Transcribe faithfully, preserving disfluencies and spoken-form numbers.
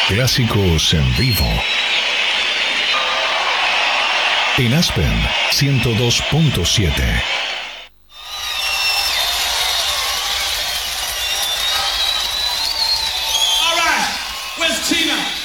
Clásicos en vivo. En Aspen ciento dos punto siete. All right, where's Tina?